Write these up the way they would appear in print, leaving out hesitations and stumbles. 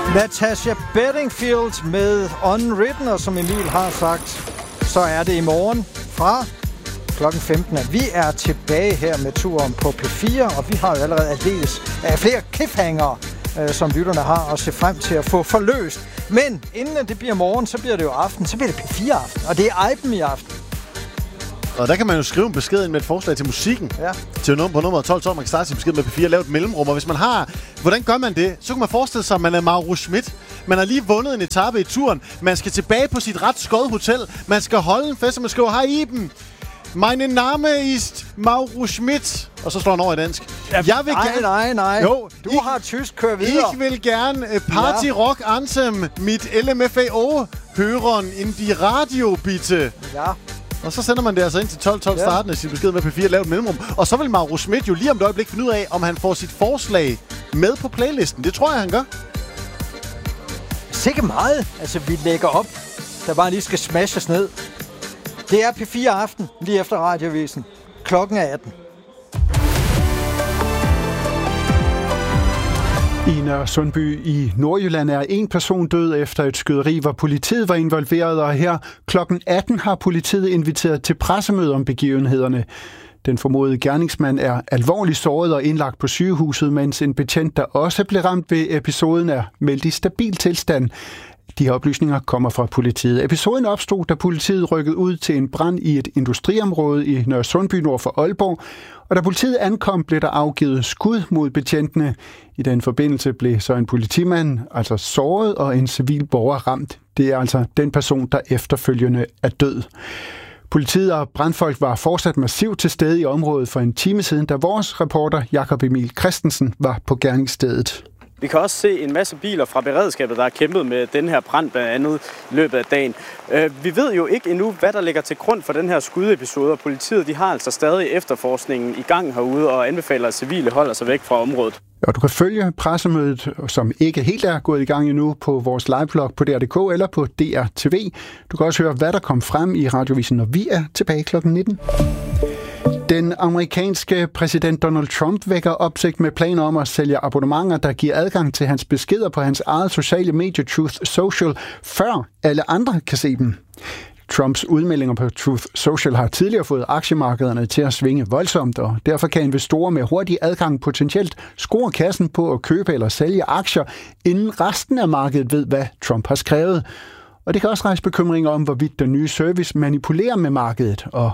Natasha Bedingfield med Unwritten, og som Emil har sagt, så er det i morgen fra klokken 15. Vi er tilbage her med turen på P4, og vi har jo allerede aldeles flere cliffhangere, som lytterne har at se frem til at få forløst. Men inden det bliver morgen, så bliver det jo aften, så bliver det P4-aften, og det er Eiben i aften. Og der kan man jo skrive en besked ind med et forslag til musikken. Ja. Til på nummer 12, så man kan starte sin besked med P4 og lave et mellemrum. Og hvis man har... Hvordan gør man det? Så kan man forestille sig, at man er Mauro Schmidt. Man har lige vundet en etape i turen. Man skal tilbage på sit ret skøde hotel. Man skal holde en fest, og man skriver, hej Iben. Meine Name ist Mauro Schmidt. Og så slår han over i dansk. Jeg vil nej. Jo, du har tysk, kør videre. Jeg vil gerne party rock anthem mit LMFAO høren in die radio, bitte. Ja. Og så sender man det altså ind til 12 startende sin besked med P4 lavet mellemrum. Og så vil Mauro Schmidt jo lige om et øjeblik finde ud af, om han får sit forslag med på playlisten. Det tror jeg, han gør. Sikke meget. Altså, vi lægger op, der bare lige skal smashes ned. Det er P4 aften, lige efter radiovisen. Klokken er 18. I Nørresundby i Nordjylland er en person død efter et skyderi, hvor politiet var involveret, og her klokken 18 har politiet inviteret til pressemøde om begivenhederne. Den formodede gerningsmand er alvorligt såret og indlagt på sygehuset, mens en betjent, der også blev ramt ved episoden, er meldt i stabil tilstand. De her oplysninger kommer fra politiet. Episoden opstod, da politiet rykkede ud til en brand i et industriområde i Nørresundby nord for Aalborg. Og da politiet ankom, blev der afgivet skud mod betjentene. I den forbindelse blev så en politimand altså såret og en civil borger ramt. Det er altså den person, der efterfølgende er død. Politiet og brandfolk var fortsat massivt til stede i området for en time siden, da vores reporter Jakob Emil Christensen var på gerningsstedet. Vi kan også se en masse biler fra beredskabet, der har kæmpet med den her brand blandt andet i løbet af dagen. Vi ved jo ikke endnu, hvad der ligger til grund for den her skudepisode, og politiet de har altså stadig efterforskningen i gang herude og anbefaler, at civile holder sig væk fra området. Og du kan følge pressemødet, som ikke helt er gået i gang endnu, på vores liveblog på DR.dk eller på DR.tv. Du kan også høre, hvad der kom frem i radiovisen, når vi er tilbage kl. 19. Den amerikanske præsident Donald Trump vækker opsigt med planer om at sælge abonnementer, der giver adgang til hans beskeder på hans eget sociale medie Truth Social, før alle andre kan se dem. Trumps udmeldinger på Truth Social har tidligere fået aktiemarkederne til at svinge voldsomt, og derfor kan investorer med hurtig adgang potentielt score kassen på at købe eller sælge aktier, inden resten af markedet ved, hvad Trump har skrevet. Og det kan også rejse bekymringer om, hvorvidt den nye service manipulerer med markedet. Og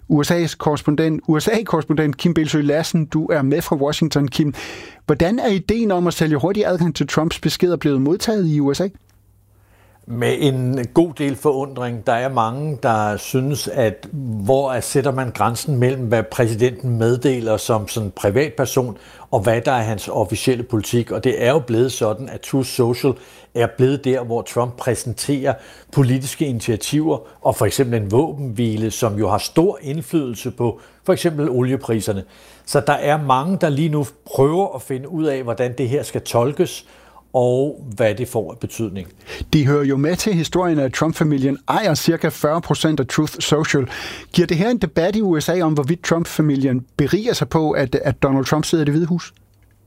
USA-korrespondent Kim Bildsøe Lassen, du er med fra Washington, Kim. Hvordan er ideen om at sælge hurtig adgang til Trumps beskeder blevet modtaget i USA? Med en god del forundring. Der er mange, der synes, at hvor sætter man grænsen mellem, hvad præsidenten meddeler som sådan privatperson, og hvad der er hans officielle politik. Og det er jo blevet sådan, at Truth Social er blevet der, hvor Trump præsenterer politiske initiativer, og for eksempel en våbenhvile, som jo har stor indflydelse på for eksempel oliepriserne. Så der er mange, der lige nu prøver at finde ud af, hvordan det her skal tolkes, og hvad det får af betydning. De hører jo med til historien, at Trump-familien ejer ca. 40% af Truth Social. Giver det her en debat i USA om, hvorvidt Trump-familien beriger sig på, at Donald Trump sidder i Det Hvide Hus?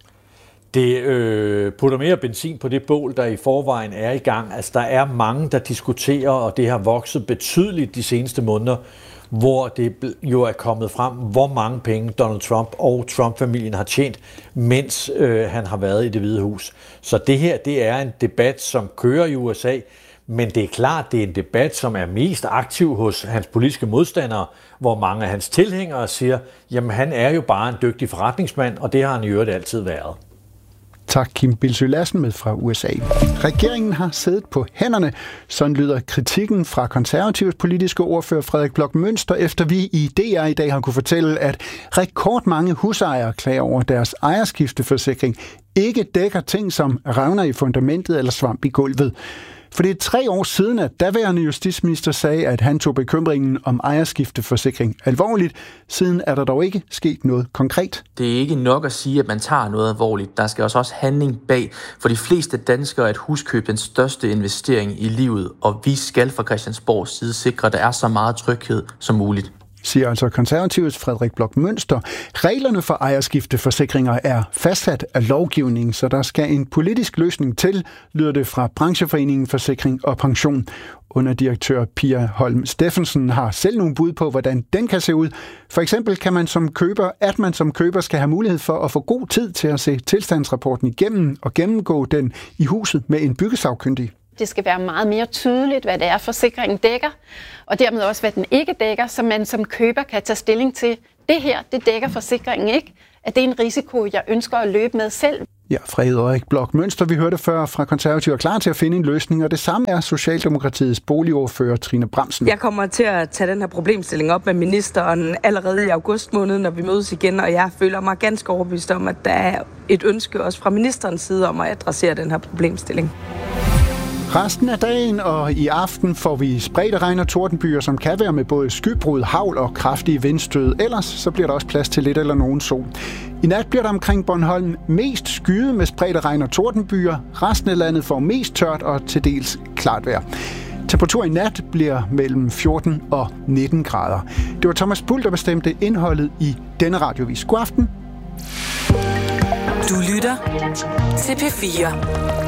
Det putter mere benzin på det bål, der i forvejen er i gang. Altså, der er mange, der diskuterer, og det har vokset betydeligt de seneste måneder, hvor det jo er kommet frem, hvor mange penge Donald Trump og Trump-familien har tjent, mens han har været i Det Hvide Hus. Så det her, det er en debat, som kører i USA, men det er klart, det er en debat, som er mest aktiv hos hans politiske modstandere, hvor mange af hans tilhængere siger, jamen han er jo bare en dygtig forretningsmand, og det har han i øvrigt altid været. Tak, Kim Bildsøe Lassen med fra USA. Regeringen har siddet på hænderne. Sådan lyder kritikken fra konservativs politiske ordfører Frederik Bloch Münster, efter vi i DR i dag har kunne fortælle, at rekordmange husejere klager over deres ejerskifteforsikring ikke dækker ting som revner i fundamentet eller svamp i gulvet. For det er 3 år siden, at daværende justitsminister sagde, at han tog bekymringen om ejerskifteforsikring alvorligt. Siden er der dog ikke sket noget konkret. Det er ikke nok at sige, at man tager noget alvorligt. Der skal også handling bag. For de fleste danskere er et huskøb den største investering i livet, og vi skal fra Christiansborgs side sikre, at der er så meget tryghed som muligt. siger altså Konservatives Frederik Bloch Münster. Reglerne for ejerskifteforsikringer er fastsat af lovgivningen, så der skal en politisk løsning til, lyder det fra brancheforeningen Forsikring og Pension. Underdirektør Pia Holm Steffensen har selv nogle bud på, hvordan den kan se ud. For eksempel kan man som køber skal have mulighed for at få god tid til at se tilstandsrapporten igennem og gennemgå den i huset med en byggesagkyndig. Det skal være meget mere tydeligt, hvad det er, forsikringen dækker, og dermed også, hvad den ikke dækker, så man som køber kan tage stilling til, det her, det dækker forsikringen ikke, at det er en risiko, jeg ønsker at løbe med selv. Ja, Frederik Bloch Münster, vi hørte før fra Konservative, er klar til at finde en løsning, og det samme er Socialdemokratiets boligordfører Trine Bramsen. Jeg kommer til at tage den her problemstilling op med ministeren allerede i august måned, når vi mødes igen, og jeg føler mig ganske overbevist om, at der er et ønske også fra ministerens side om at adressere den her problemstilling. Resten af dagen og i aften får vi spredte regn- og tordenbyer, som kan være med både skybrud, hagl og kraftige vindstød. Ellers så bliver der også plads til lidt eller nogen sol. I nat bliver der omkring Bornholm mest skyet med spredte regn- og tordenbyer. Resten af landet får mest tørt og til dels klart vejr. Temperatur i nat bliver mellem 14 og 19 grader. Det var Thomas Bull, der bestemte indholdet i denne radiovis. God aften. Du lytter til P4.